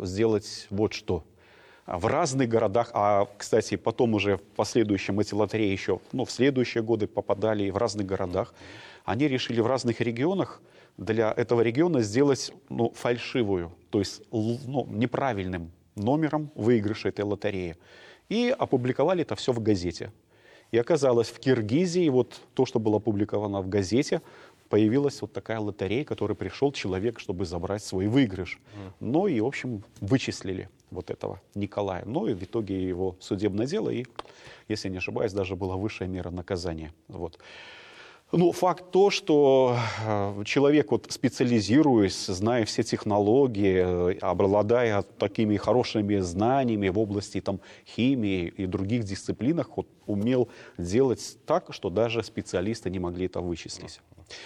сделать вот что. В разных городах, а, кстати, потом уже в последующем эти лотереи еще, в следующие годы попадали в разных городах, они решили в разных регионах для этого региона сделать фальшивую, то есть неправильным номером выигрыша этой лотереи. И опубликовали это все в газете. И оказалось, в Киргизии вот то, что было опубликовано в газете, появилась вот такая лотерея, в которой пришел человек, чтобы забрать свой выигрыш. Ну и, в общем, вычислили вот этого Николая. Ну и в итоге его судебное дело, и, если не ошибаюсь, даже была высшая мера наказания. Вот. Факт то, что человек, специализируясь, зная все технологии, обладая такими хорошими знаниями в области химии и других дисциплинах, умел делать так, что даже специалисты не могли это вычислить.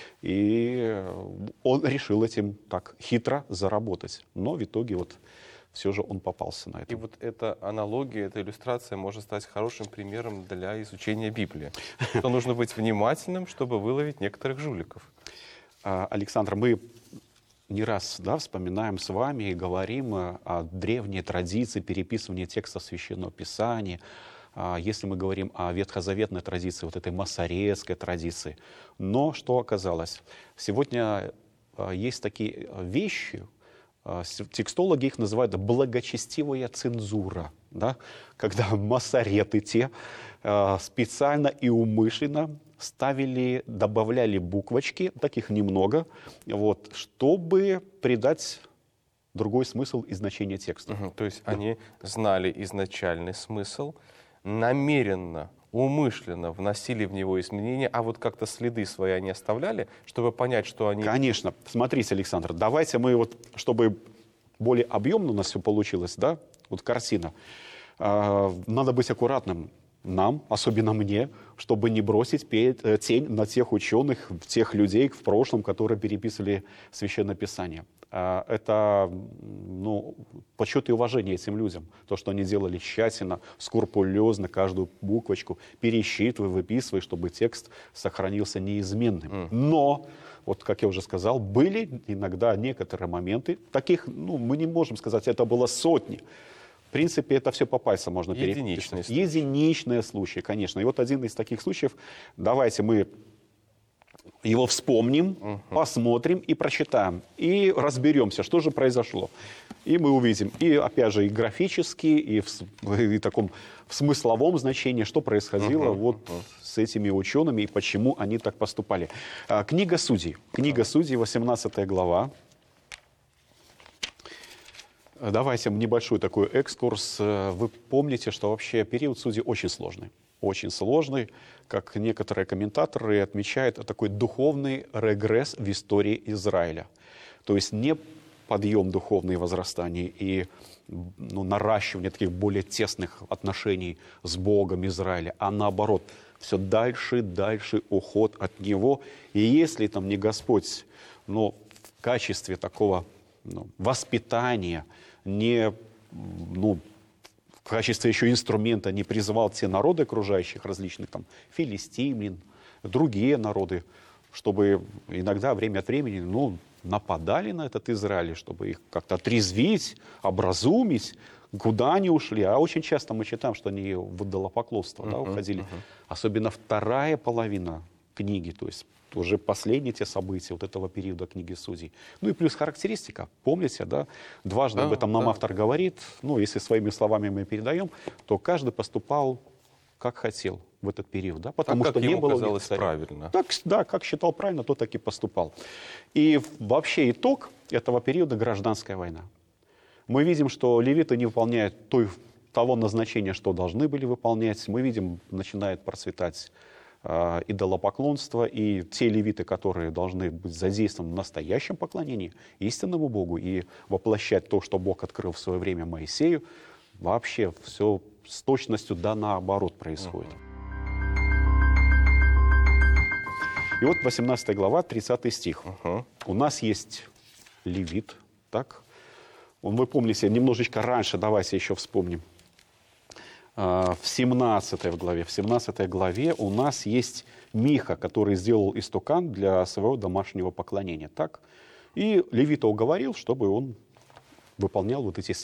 И он решил этим так хитро заработать. Но в итоге все же он попался на это. И вот эта аналогия, эта иллюстрация может стать хорошим примером для изучения Библии. Что нужно быть внимательным, чтобы выловить некоторых жуликов. Александр, мы не раз вспоминаем с вами и говорим о древней традиции переписывания текстов Священного Писания. Если мы говорим о ветхозаветной традиции, этой масорецкой традиции. Но что оказалось? Сегодня есть такие вещи, текстологи их называют благочестивая цензура, да? Когда масореты те специально и умышленно добавляли буквочки, таких немного, чтобы придать другой смысл и значение текста. То есть они знали изначальный смысл, намеренно, умышленно вносили в него изменения, а как-то следы свои они оставляли, чтобы понять, что они... Конечно. Смотрите, Александр, давайте мы, чтобы более объемно у нас все получилось, да, картина, надо быть аккуратным нам, особенно мне, чтобы не бросить тень на тех ученых, тех людей в прошлом, которые переписывали Священное Писание. Это почет и уважение этим людям. То, что они делали тщательно, скрупулезно, каждую буквочку пересчитывая, выписывая, чтобы текст сохранился неизменным. Но, как я уже сказал, были иногда некоторые моменты, таких, мы не можем сказать, это было сотни. В принципе, это все по пальцам можно переписать. Единичные случаи, конечно. И один из таких случаев, давайте мы его вспомним, посмотрим и прочитаем. И разберемся, что же произошло. И мы увидим, и опять же, и графически, и в таком в смысловом значении, что происходило с этими учеными и почему они так поступали. Книга Судей. Книга Судей, 18 глава. Давайте небольшой такой экскурс. Вы помните, что вообще период Судей очень сложный. Очень сложный, как некоторые комментаторы отмечают, такой духовный регресс в истории Израиля. То есть не подъем духовный возрастания и наращивание таких более тесных отношений с Богом Израиля, а наоборот, все дальше и дальше уход от Него. И если не Господь, в качестве такого воспитания, не в качестве еще инструмента не призывал те народы окружающих, различных филистимлян, другие народы, чтобы иногда время от времени нападали на этот Израиль, чтобы их как-то отрезвить, образумить, куда они ушли. А очень часто мы читаем, что они в идолопоклонство уходили. Особенно вторая половина книги, то есть уже последние те события этого периода книги Судей. И плюс характеристика. Помните, дважды об этом нам автор говорит. Если своими словами мы передаем, то каждый поступал как хотел в этот период. Потому что не было казалось правильно. Как считал правильно, то так и поступал. И вообще итог этого периода — гражданская война. Мы видим, что левиты не выполняют того назначения, что должны были выполнять. Мы видим, начинает процветать идолопоклонство, и те левиты, которые должны быть задействованы в настоящем поклонении истинному Богу и воплощать то, что Бог открыл в свое время Моисею, вообще все с точностью наоборот происходит. И 18 глава, 30 стих. У нас есть левит, так? Вы помните, немножечко раньше, давайте еще вспомним. В 17 главе у нас есть Миха, который сделал истукан для своего домашнего поклонения. Так? И левита уговорил, чтобы он выполнял эти